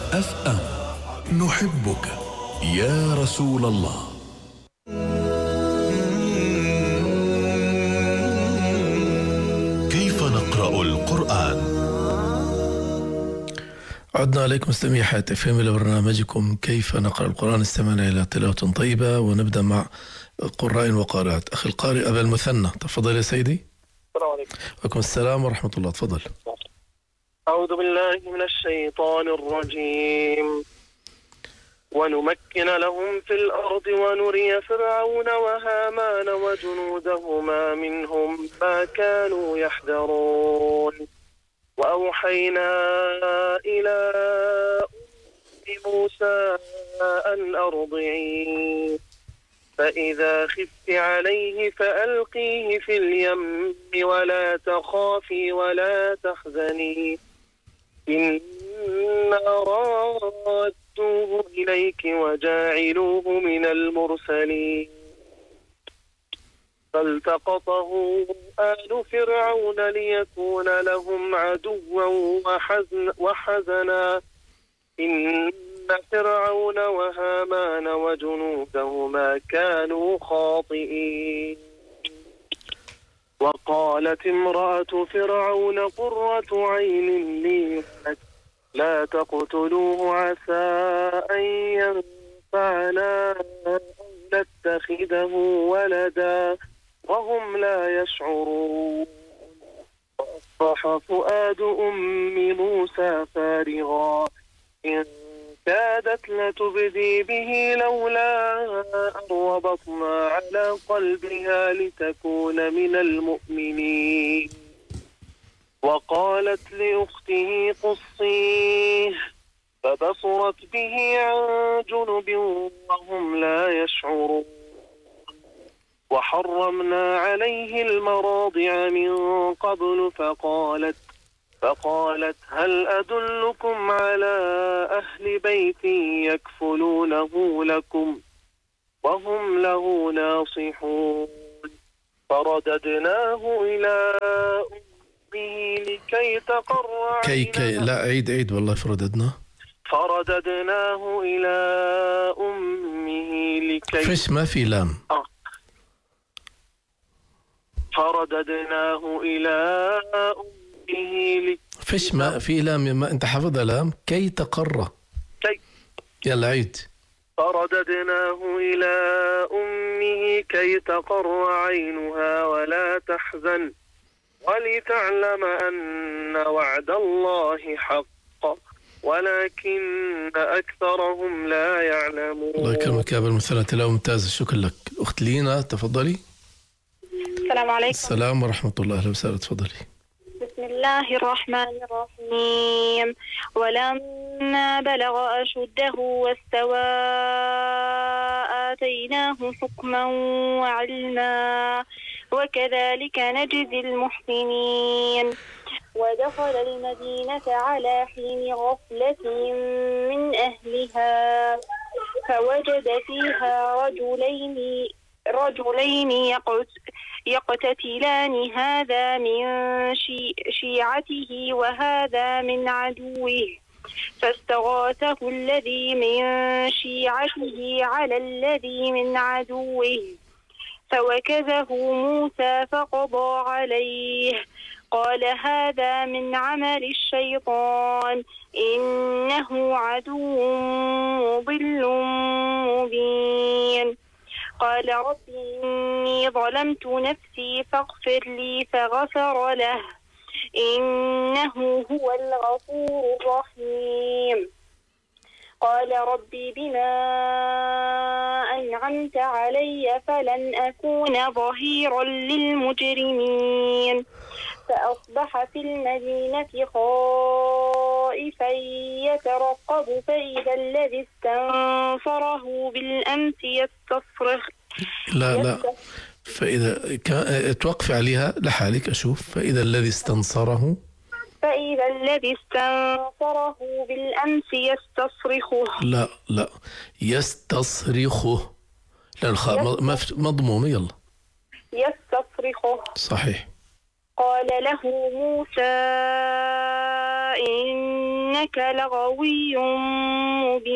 FM. نحبك يا رسول الله. كيف نقرأ القرآن؟ عدنا عليكم مستمعي حياة FM إلى برنامجكم كيف نقرأ القرآن. استمعنا إلى تلاوة طيبة ونبدأ مع قراء وقارئات. أخي القارئ أبا المثنى، تفضل يا سيدي. السلام عليكم. وعليكم السلام ورحمة الله، تفضل. أعوذ بالله من الشيطان الرجيم. ونمكن لهم في الأرض ونري فرعون وهامان وجنودهما منهم ما كانوا يحذرون. وأوحينا إلى أم موسى أن أرضعيه فإذا خفت عليه فألقيه في اليم ولا تخافي ولا تحزني إنا رادوه إليك وجاعلوه من المرسلين. فالتقطه آل فرعون ليكون لهم عدوا وحزنا إن فرعون وهامان وجنودهما كانوا خاطئين. وقالت امرأة فرعون قرة عين لي لا تقتلوه عسى أن ينفعنا أو نتخذه ولدا وهم لا يشعرون. وأصبح فؤاد أم موسى فارغا إن كادت لتبدي به لولا أن ربطنا على قلبها لتكون من المؤمنين. وقالت لأخته قصيه فبصرت به عن جنب وهم لا يشعرون. وحرمنا عليه المراضع من قبل فقالت هل أدلكم على أهل بيت يكفلونه لكم وهم له ناصحون. فرددناه إلى أمه لكي تقر كي لا عيد والله. فرددناه إلى أمه لكي فيش ما في لام. فرددناه إلى أمه فيش ما في لام. ما انت حافظها لام. كي تقر. يلا عيد. فرددناه إلى أمه كي تقر عينها ولا تحزن ولتعلم أن وعد الله حق ولكن أكثرهم لا يعلمون. الله يكرمك يا أبا المثنى، تلاوة ممتازة، شكرا لك. أخت لينا تفضلي. السلام عليكم. السلام ورحمة الله، أهلا وسهلا، تفضلي. بسم الله الرحمن الرحيم. ولما بلغ أشده واستوى آتيناه حكما وعلما وكذلك نجزي المحسنين. ودخل المدينة على حين غفلة من أهلها فوجد فيها رجلين يقتتلان هذا من شيعته وهذا من عدوه فاستغاثه الذي من شيعته على الذي من عدوه فوكزه موسى فقضى عليه قال هذا من عمل الشيطان إنه عدو مضل مبين. قال رب إني ظلمت نفسي فاغفر لي فغفر له إنه هو الغفور الرحيم. قال ربي بما أنعمت علي فلن أكون ظهيرا للمجرمين. فأصبح في المدينة خائفا يترقب فإذا الذي استنصره بالأمس يستصرخ. لا فإذا توقف عليها لحالك. أشوف فإذا الذي استنصره بالأمس يستصرخه. لا يستصرخه، لا الخاء مضمومة. يلا يستصرخه صحيح. قال له موسى إن إنك لغوي